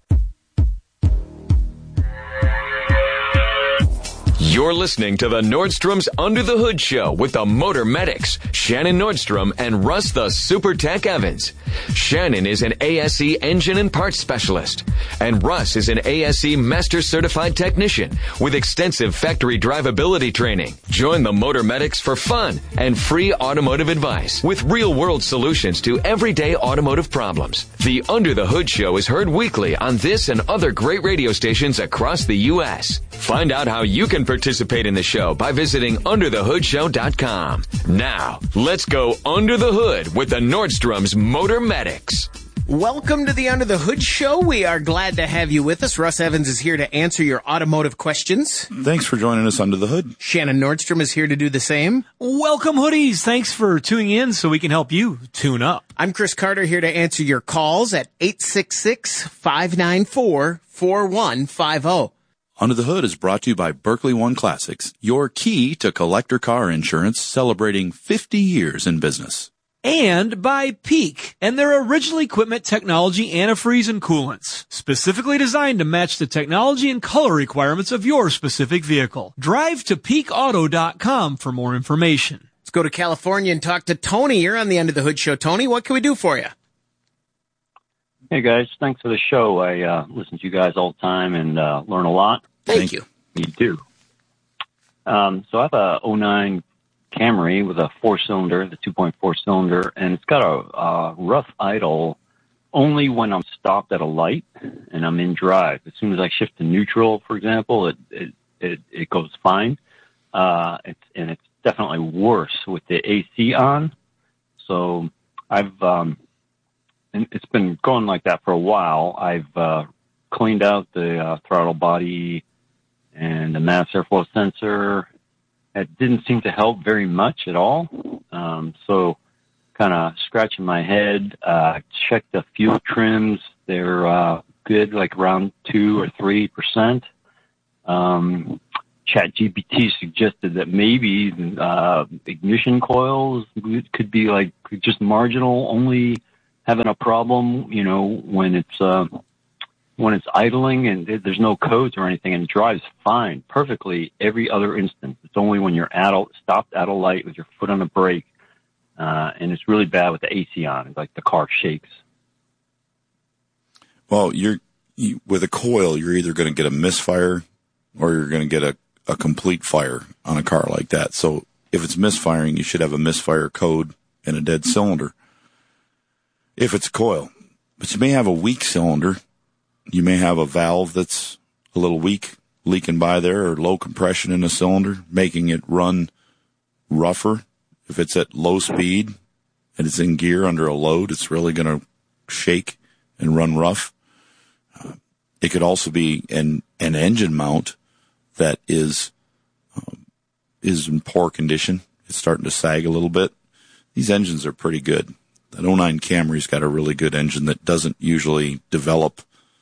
You're listening to the Nordstrom's Under the Hood Show with the Motor Medics, Shannon Nordstrom and Russ the Super Tech Evans. Shannon is an ASE engine and parts specialist, and Russ is an ASE Master Certified Technician with extensive factory drivability training. Join the Motor Medics for fun and free automotive advice with real-world solutions to everyday automotive problems. The Under the Hood Show is heard weekly on this and other great radio stations across the U.S. Find out how you can participate in the show by visiting UnderTheHoodShow.com. Now, let's go under the hood with the Nordstrom's Motor Medics. Welcome to the Under the Hood Show. We are glad to have you with us. Russ Evans is here to answer your automotive questions. Thanks for joining us under the hood. Shannon Nordstrom is here to do the same. Welcome, hoodies. Thanks for tuning in so we can help you tune up. I'm Chris Carter here to answer your calls at 866-594-4150. Under the Hood is brought to you by Berkeley One Classics, your key to collector car insurance, celebrating 50 years in business. And by Peak and their original equipment technology antifreeze and coolants, specifically designed to match the technology and color requirements of your specific vehicle. Drive to peakauto.com for more information. Let's go to California and talk to Tony. You're on the Under the Hood Show. Tony, what can we do for you? Hey, guys. Thanks for the show. I listen to you guys all the time and learn a lot. Thank you. You do. So I have a 09 Camry with a 4-cylinder, the 2.4 cylinder, and it's got a rough idle only when I'm stopped at a light and I'm in drive. As soon as I shift to neutral, for example, it goes fine. It's definitely worse with the AC on. So and it's been going like that for a while. I've cleaned out the throttle body and the mass airflow sensor. It didn't seem to help very much at all. So kind of scratching my head. Checked the fuel trims. They're good, like around 2 or 3%. ChatGPT suggested that maybe ignition coils could be like just marginal, only having a problem, when it's idling and there's no codes or anything, and it drives fine, perfectly every other instance. It's only when you're stopped at a light with your foot on the brake, and it's really bad with the AC on. It's like the car shakes. Well, with a coil, you're either going to get a misfire or you're going to get a complete fire on a car like that. So if it's misfiring, you should have a misfire code and a dead cylinder if it's a coil. But you may have a weak cylinder. You may have a valve that's a little weak, leaking by there, or low compression in a cylinder, making it run rougher. If it's at low speed and it's in gear under a load, it's really going to shake and run rough. It could also be an engine mount that is in poor condition. It's starting to sag a little bit. These engines are pretty good. That 09 Camry's got a really good engine that doesn't usually develop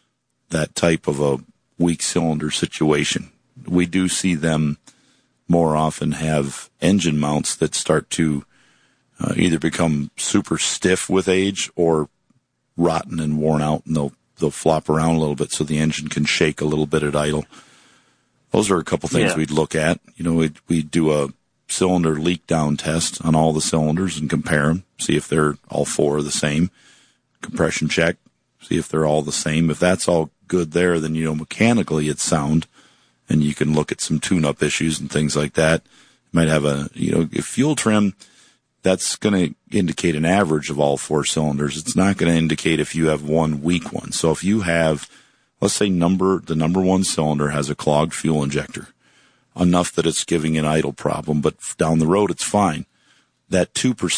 that type of a weak cylinder situation. We do see them more often have engine mounts that start to either become super stiff with age or rotten and worn out, and they'll flop around a little bit so the engine can shake a little bit at idle. Those are a couple things we'd look at. We'd do a cylinder leak down test on all the cylinders and compare them, see if they're all four the same. Compression check, see if they're all the same. If that's all good there, then, mechanically it's sound, and you can look at some tune-up issues and things like that. You might have if fuel trim, that's going to indicate an average of all four cylinders. It's not going to indicate if you have one weak one. So if you have, let's say the number one cylinder has a clogged fuel injector, enough that it's giving an idle problem, but down the road it's fine. That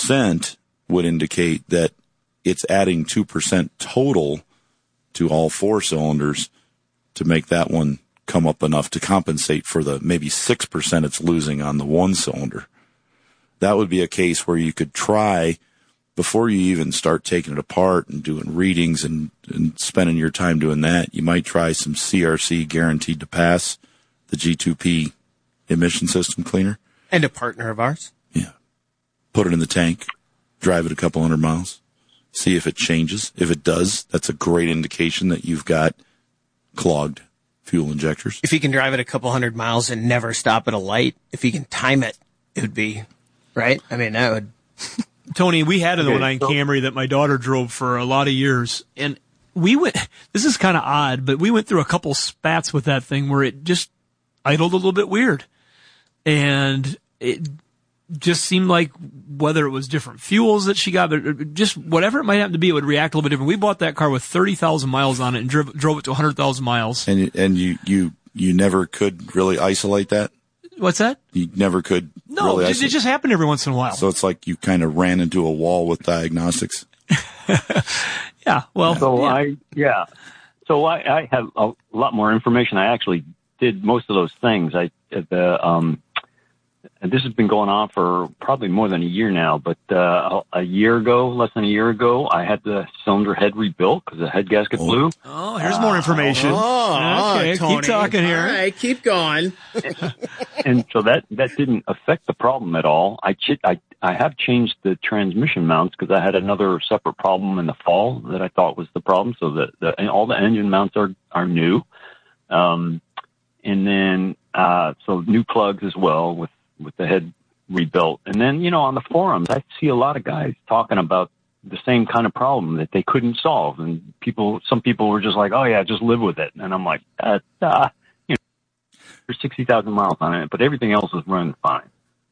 2% would indicate that it's adding 2% total to all four cylinders to make that one come up enough to compensate for the maybe 6% it's losing on the one cylinder. That would be a case where you could try, before you even start taking it apart and doing readings and spending your time doing that, you might try some CRC guaranteed to pass, the G2P emission system cleaner. And a partner of ours. Yeah. Put it in the tank, drive it a couple 100 miles, see if it changes. If it does, that's a great indication that you've got clogged fuel injectors. If you can drive it a couple 100 miles and never stop at a light, if you can time it, it would be, right? I mean, that would... Tony, we had an 09 Camry that my daughter drove for a lot of years, and this is kind of odd, but we went through a couple spats with that thing where it just idled a little bit weird. And it just seemed like whether it was different fuels that she got, but just whatever it might happen to be, it would react a little bit different. We bought that car with 30,000 miles on it and drove it to 100,000 miles. And you never could really isolate that? What's that? You never could. No, really it just happened every once in a while. So it's like you kind of ran into a wall with diagnostics. Yeah. Well. So I have a lot more information. I actually did most of those things. And this has been going on for probably more than a year now, but less than a year ago, I had the cylinder head rebuilt because the head gasket blew. Oh, here's more information. Okay, Tony. keep talking here. All right, keep going. And so that didn't affect the problem at all. I have changed the transmission mounts because I had another separate problem in the fall that I thought was the problem. So all the engine mounts are new. And then, so new plugs as well with the head rebuilt. And then, on the forums, I see a lot of guys talking about the same kind of problem that they couldn't solve. And some people were just like, oh yeah, just live with it. And I'm like, there's 60,000 miles on it, but everything else is running fine.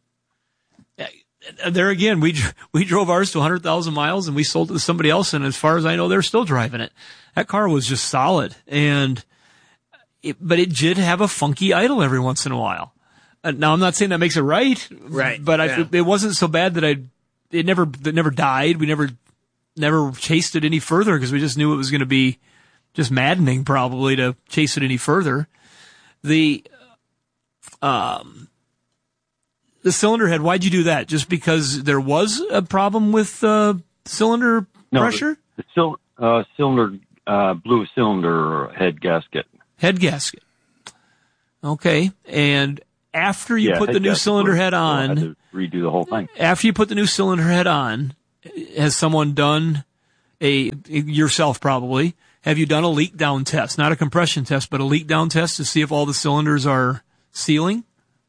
There again, we drove ours to 100,000 miles and we sold it to somebody else. And as far as I know, they're still driving it. That car was just solid. But it did have a funky idle every once in a while. Now I'm not saying that makes it right. Right. But it wasn't so bad that it never died. We never chased it any further because we just knew it was going to be just maddening probably to chase it any further. The cylinder head, why'd you do that? Just because there was a problem with cylinder pressure? The cylinder blew cylinder head gasket. Head gasket. Okay. And after you put the new cylinder head on, I had to redo the whole thing. After you put the new cylinder head on, has someone done yourself probably, have you done a leak down test? Not a compression test, but a leak down test to see if all the cylinders are sealing?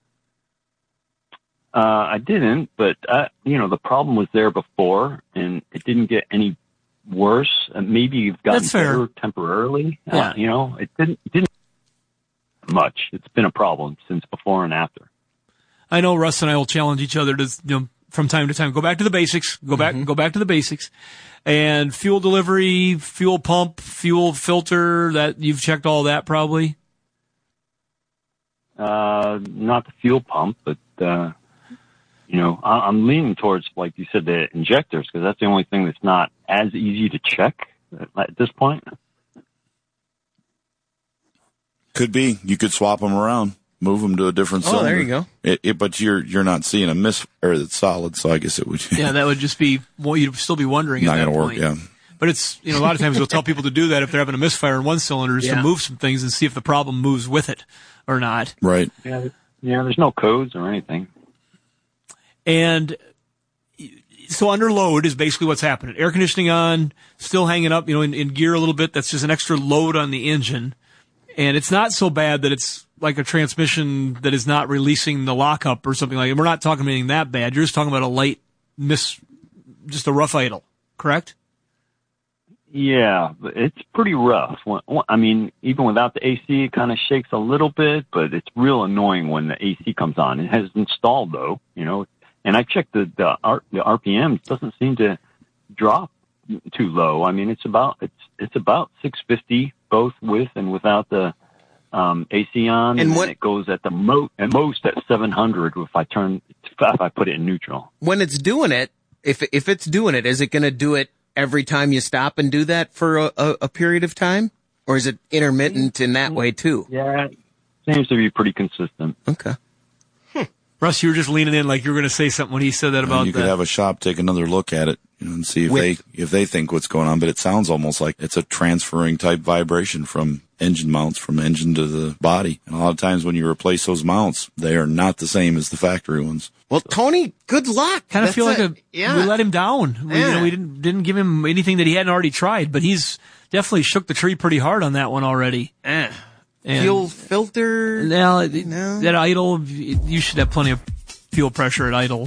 I didn't, but the problem was there before, and it didn't get any worse. Maybe you've gotten better temporarily. Yeah. It didn't much. It's been a problem since before and after. I know Russ and I will challenge each other to, from time to time, go back to the basics, go back to the basics. And fuel delivery, fuel pump, fuel filter, that you've checked all that probably? Not the fuel pump, but, I'm leaning towards, like you said, the injectors, because that's the only thing that's not as easy to check at this point. Could be. You could swap them around, move them to a different cylinder. Oh, there you go. But you're not seeing a that's solid, so I guess it would. Yeah, that would just be, you'd still be wondering. Not going to work, yeah. But it's, a lot of times we'll tell people to do that if they're having a misfire in one cylinder, is to move some things and see if the problem moves with it or not. Right. Yeah, there's no codes or anything. And so under load is basically what's happening. Air conditioning on, still hanging up, in gear a little bit. That's just an extra load on the engine. And it's not so bad that it's like a transmission that is not releasing the lockup or something like that. We're not talking about anything that bad. You're just talking about a light just a rough idle, correct? Yeah, but it's pretty rough. I mean, even without the AC, it kind of shakes a little bit, but it's real annoying when the AC comes on. It has installed though, and I checked the RPM. It doesn't seem to drop too low. I mean, it's about 650 both with and without the AC on, and it goes at the most at 700 if I put it in neutral. When it's doing it, if it's doing it, is it going to do it every time you stop and do that for a period of time, or is it intermittent in that way too? Yeah, it seems to be pretty consistent. Okay. Russ, you were just leaning in like you were going to say something when he said that about you could have a shop take another look at it and see if they think what's going on. But it sounds almost like it's a transferring type vibration from engine mounts, from engine to the body. And a lot of times when you replace those mounts, they are not the same as the factory ones. Well, Tony, good luck. Kind of feel like we let him down. We didn't give him anything that he hadn't already tried, but he's definitely shook the tree pretty hard on that one already. Fuel filter? Now, that idle, you should have plenty of fuel pressure at idle.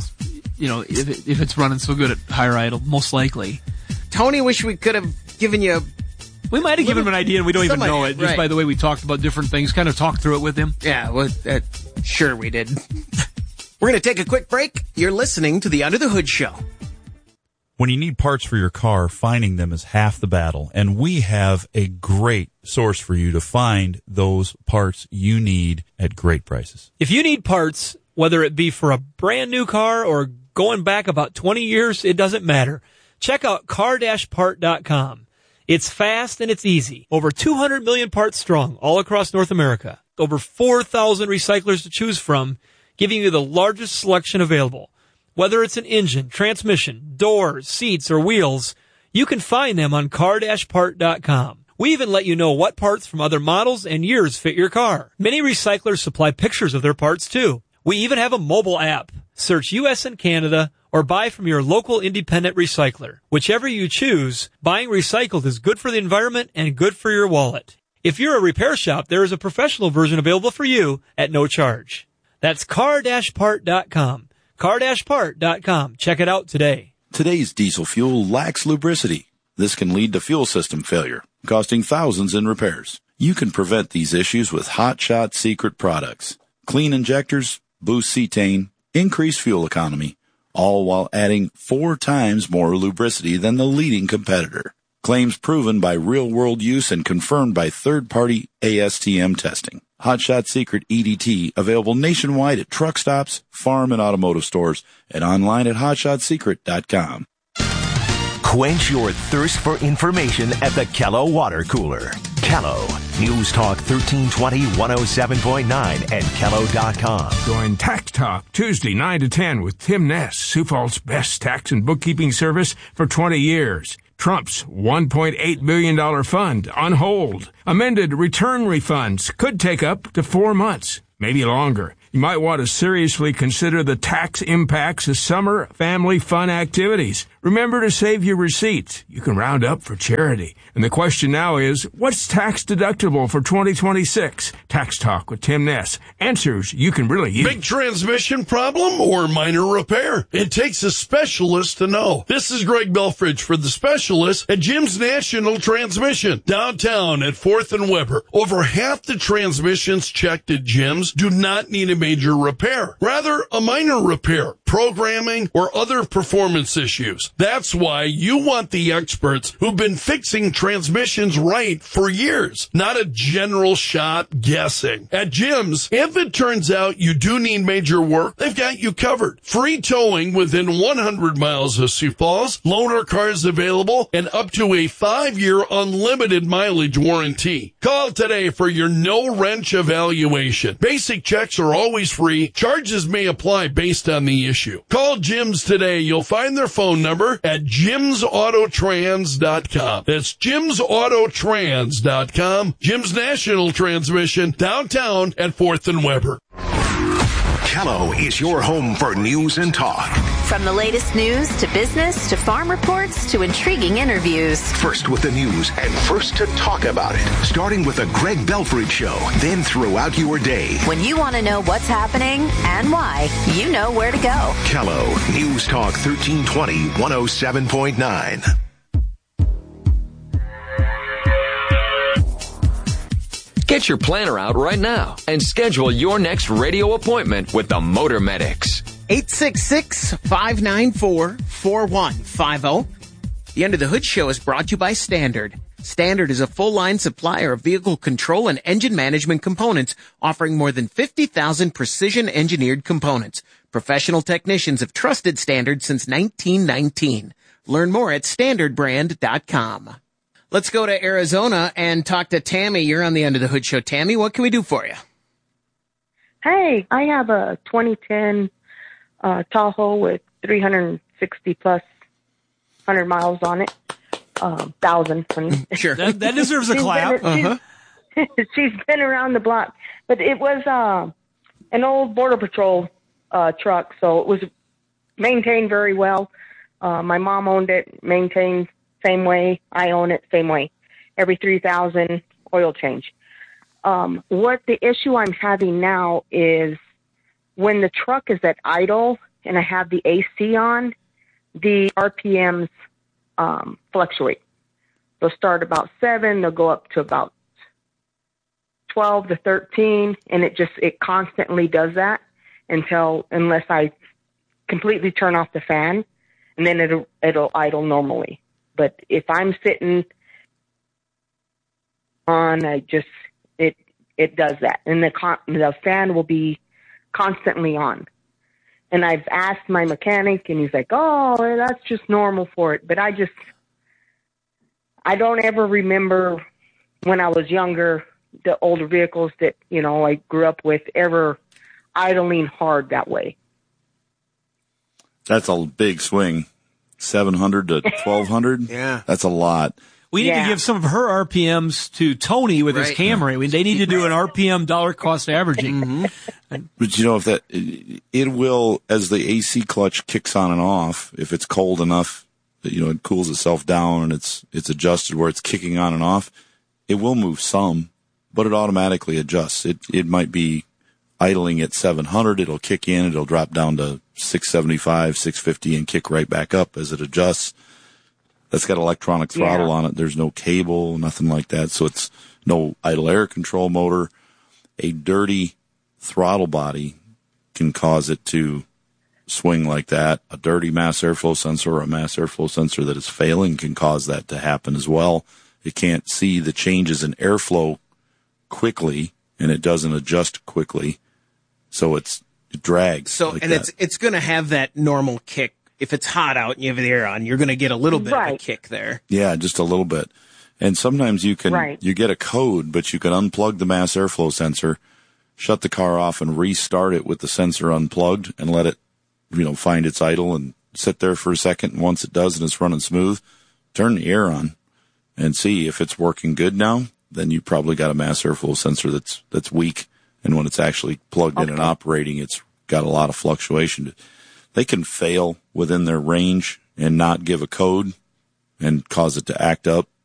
If it's running so good at higher idle, most likely. Tony, wish we could have given you. We might have given him an idea, and we don't even know it. Just right. by the way we talked about different things, kind of talked through it with him. Yeah, well, sure we did. We're going to take a quick break. You're listening to the Under the Hood Show. When you need parts for your car, finding them is half the battle. And we have a great source for you to find those parts you need at great prices. If you need parts, whether it be for a brand new car or going back about 20 years, it doesn't matter. Check out car-part.com. It's fast and it's easy. Over 200 million parts strong all across North America. Over 4,000 recyclers to choose from, giving you the largest selection available. Whether it's an engine, transmission, doors, seats, or wheels, you can find them on car-part.com. We even let you know what parts from other models and years fit your car. Many recyclers supply pictures of their parts too. We even have a mobile app. Search U.S. and Canada or buy from your local independent recycler. Whichever you choose, buying recycled is good for the environment and good for your wallet. If you're a repair shop, there is a professional version available for you at no charge. That's car-part.com. car-part.com. Check it out today. Today's diesel fuel lacks lubricity. This can lead to fuel system failure, costing thousands in repairs. You can prevent these issues with Hot Shot Secret products. Clean injectors, boost cetane, increase fuel economy, all while adding 4 times more lubricity than the leading competitor. Claims proven by real-world use and confirmed by third-party ASTM testing. Hot Shot Secret EDT, available nationwide at truck stops, farm and automotive stores, and online at hotshotsecret.com. Quench your thirst for information at the Kello Water Cooler. Kello. News Talk 1320, 107.9 and Kello.com. Join Tax Talk Tuesday 9 to 10 with Tim Ness, Sioux Falls' best tax and bookkeeping service for 20 years. Trump's $1.8 billion fund on hold. Amended return refunds could take up to 4 months, maybe longer. You might want to seriously consider the tax impacts of summer family fun activities. Remember to save your receipts. You can round up for charity. And the question now is, what's tax deductible for 2026? Tax Talk with Tim Ness. Answers you can really use. Big transmission problem or minor repair? It takes a specialist to know. This is Greg Belfridge for the specialist at Jim's National Transmission, downtown at 4th and Weber. Over half the transmissions checked at Jim's do not need a major repair. Rather, a minor repair, programming, or other performance issues. That's why you want the experts who've been fixing transmissions right for years, not a general shot guessing. At Jim's, if it turns out you do need major work, they've got you covered. Free towing within 100 miles of Sioux Falls, loaner cars available, and up to a 5-year unlimited mileage warranty. Call today for your no-wrench evaluation. Basic checks are always free. Charges may apply based on the issue. Call Jim's today. You'll find their phone number at jimsautotrans.com. That's jimsautotrans.com. Jim's National Transmission, downtown at 4th and Weber. Kello is your home for news and talk. From the latest news to business to farm reports to intriguing interviews. First with the news and first to talk about it. Starting with the Greg Belfridge Show, then throughout your day. When you want to know what's happening and why, you know where to go. Kello, News Talk 1320, 107.9. Get your planner out right now and schedule your next radio appointment with the Motor Medics. 866-594-4150. The Under the Hood Show is brought to you by Standard. Standard is a full-line supplier of vehicle control and engine management components, offering more than 50,000 precision-engineered components. Professional technicians have trusted Standard since 1919. Learn more at standardbrand.com. Let's go to Arizona and talk to Tammy. You're on the Under the Hood Show. Tammy, what can we do for you? Hey, I have a 2010 Tahoe with 360 plus 100 miles on it. 1,000. Sure. That deserves a clap. She's been around the block. But it was an old Border Patrol truck, so it was maintained very well. My mom owned it, maintained same way. I own it same way. Every 3,000 oil change. What the issue I'm having now is when the truck is at idle and I have the AC on, the RPMs fluctuate. They'll start about 7, they'll go up to about 12 to 13, and it constantly does that unless I completely turn off the fan, and then it'll idle normally. But if I'm sitting on, it does that. And the fan will be constantly on. And I've asked my mechanic, and he's like, oh, that's just normal for it. But I don't ever remember when I was younger, the older vehicles that, I grew up with ever idling hard that way. That's a big swing. 700 to 1,200? Yeah. That's a lot. We need to give some of her RPMs to Tony with his Camry. They need to do an RPM dollar cost averaging. But if it will, as the AC clutch kicks on and off, if it's cold enough that, it cools itself down and it's adjusted where it's kicking on and off, it will move some, but it automatically adjusts. It might be idling at 700. It'll kick in. It'll drop down to 675, 650 and kick right back up as it adjusts. That's got electronic throttle on it. There's no cable, nothing like that. So it's no idle air control motor. A dirty throttle body can cause it to swing like that. A dirty mass airflow sensor or a mass airflow sensor that is failing can cause that to happen as well. It can't see the changes in airflow quickly, and it doesn't adjust quickly. So it drags. So, like and that. it's going to have that normal kick. If it's hot out and you have the air on, you're going to get a little bit of a kick there. Yeah, just a little bit. And sometimes you can, Right. you get a code, but you can unplug the mass airflow sensor, shut the car off and restart it with the sensor unplugged and let it, find its idle and sit there for a second. And once it does and it's running smooth, turn the air on and see if it's working good now. Then you probably got a mass airflow sensor that's weak. And when it's actually plugged in and operating, it's got a lot of fluctuation. They can fail within their range and not give a code and cause it to act up.